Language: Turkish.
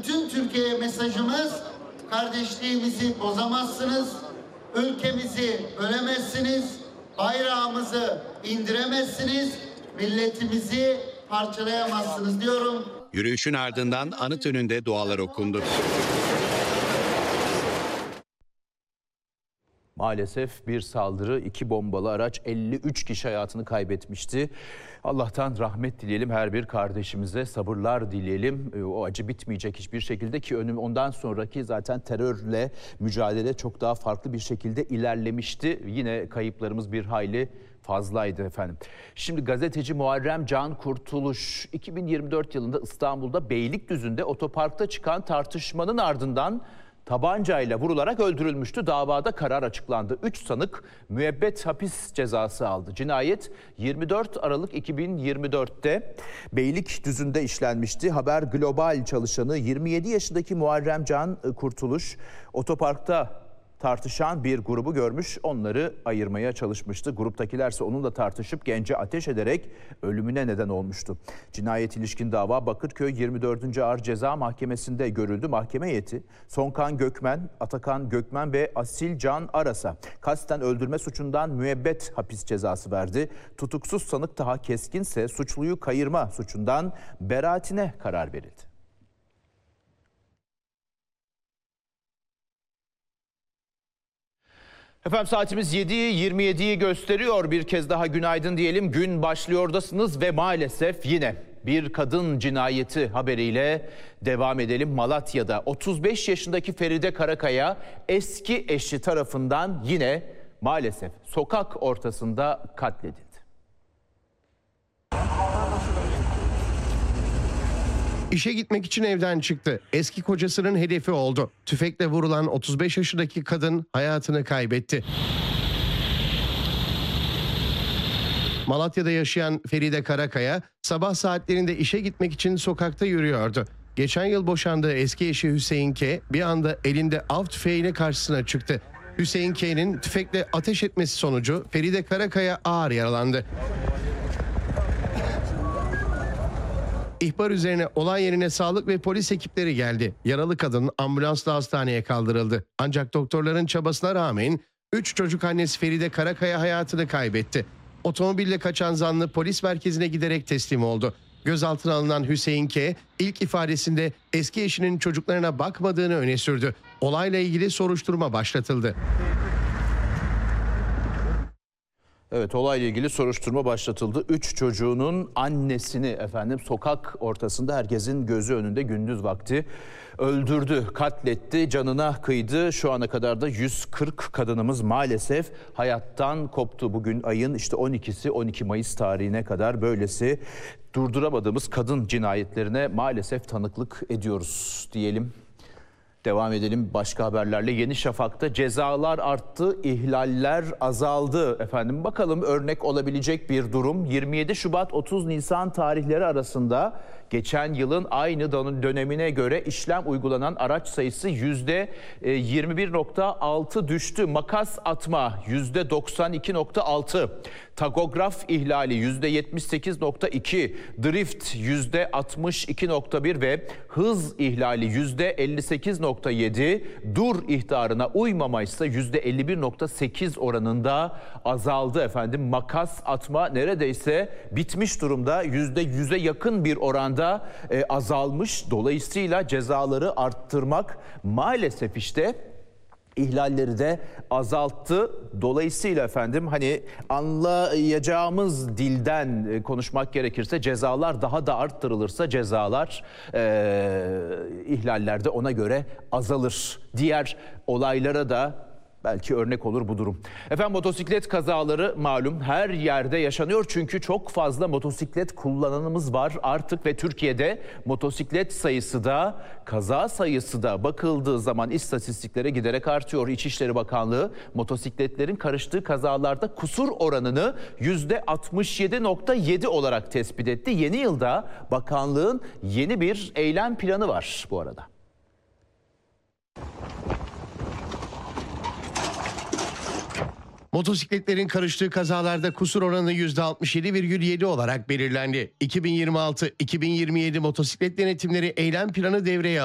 bütün Türkiye'ye mesajımız: kardeşliğimizi bozamazsınız, ülkemizi bölemezsiniz, bayrağımızı indiremezsiniz, milletimizi parçalayamazsınız diyorum. Yürüyüşün ardından anıt önünde dualar okundu. Maalesef bir saldırı, 2 bombalı araç, 53 kişi hayatını kaybetmişti. Allah'tan rahmet dileyelim, her bir kardeşimize sabırlar dileyelim. O acı bitmeyecek hiçbir şekilde ki ondan sonraki zaten terörle mücadele çok daha farklı bir şekilde ilerlemişti. Yine kayıplarımız bir hayli fazlaydı efendim. Şimdi gazeteci Muharrem Can Kurtuluş 2024 yılında İstanbul'da Beylikdüzü'nde otoparkta çıkan tartışmanın ardından tabancayla vurularak öldürülmüştü. Davada karar açıklandı. 3 sanık müebbet hapis cezası aldı. Cinayet 24 Aralık 2024'te Beylikdüzü'nde işlenmişti. Haber Global çalışanı 27 yaşındaki Muharrem Can Kurtuluş otoparkta tartışan bir grubu görmüş, onları ayırmaya çalışmıştı. Gruptakilerse onunla tartışıp gence ateş ederek ölümüne neden olmuştu. Cinayet ilişkin dava Bakırköy 24. Ağır Ceza Mahkemesi'nde görüldü. Mahkeme heyeti Sonkan Gökmen, Atakan Gökmen ve Asil Can Aras'a kasten öldürme suçundan müebbet hapis cezası verdi. Tutuksuz sanık Taha Keskin ise suçluyu kayırma suçundan beraatine karar verildi. Efendim saatimiz 7:27'yi gösteriyor. Bir kez daha günaydın diyelim. Gün başlıyordasınız ve maalesef yine bir kadın cinayeti haberiyle devam edelim. Malatya'da 35 yaşındaki Feride Karakaya eski eşi tarafından yine maalesef sokak ortasında katledildi. İşe gitmek için evden çıktı. Eski kocasının hedefi oldu. Tüfekle vurulan 35 yaşındaki kadın hayatını kaybetti. Malatya'da yaşayan Feride Karakaya sabah saatlerinde işe gitmek için sokakta yürüyordu. Geçen yıl boşandığı eski eşi Hüseyin K. bir anda elinde av tüfeğiyle karşısına çıktı. Hüseyin K'nin tüfekle ateş etmesi sonucu Feride Karakaya ağır yaralandı. İhbar üzerine olay yerine sağlık ve polis ekipleri geldi. Yaralı kadın ambulansla hastaneye kaldırıldı. Ancak doktorların çabasına rağmen 3 çocuk annesi Feride Karakaya hayatını kaybetti. Otomobille kaçan zanlı polis merkezine giderek teslim oldu. Gözaltına alınan Hüseyin K. ilk ifadesinde eski eşinin çocuklarına bakmadığını öne sürdü. Olayla ilgili soruşturma başlatıldı. Evet, olayla ilgili soruşturma başlatıldı. 3 çocuğunun annesini efendim sokak ortasında herkesin gözü önünde gündüz vakti öldürdü, katletti, canına kıydı. Şu ana kadar da 140 kadınımız maalesef hayattan koptu. Bugün ayın işte 12'si, 12 Mayıs tarihine kadar böylesi durduramadığımız kadın cinayetlerine maalesef tanıklık ediyoruz diyelim. Devam edelim başka haberlerle. Yeni Şafak'ta cezalar arttı, ihlaller azaldı. Efendim bakalım örnek olabilecek bir durum. 27 Şubat 30 Nisan tarihleri arasında geçen yılın aynı dönemine göre işlem uygulanan araç sayısı %21.6 düştü. Makas atma %92.6. Tagograf ihlali %78.2, drift %62.1 ve hız ihlali %58.7, dur ihtarına uymama ise %51.8 oranında azaldı efendim. Makas atma neredeyse bitmiş durumda, %100'e yakın bir oranda azalmış. Dolayısıyla cezaları arttırmak maalesef işte ihlalleri de azalttı. Dolayısıyla efendim hani anlayacağımız dilden konuşmak gerekirse cezalar daha da arttırılırsa cezalar ihlallerde ona göre azalır. Diğer olaylara da belki örnek olur bu durum. Efendim motosiklet kazaları malum her yerde yaşanıyor çünkü çok fazla motosiklet kullananımız var artık ve Türkiye'de motosiklet sayısı da kaza sayısı da bakıldığı zaman istatistiklere giderek artıyor. İçişleri Bakanlığı motosikletlerin karıştığı kazalarda kusur oranını %67.7 olarak tespit etti. Yeni yılda bakanlığın yeni bir eylem planı var bu arada. Motosikletlerin karıştığı kazalarda kusur oranı %67,7 olarak belirlendi. 2026-2027 motosiklet denetimleri eylem planı devreye alındı.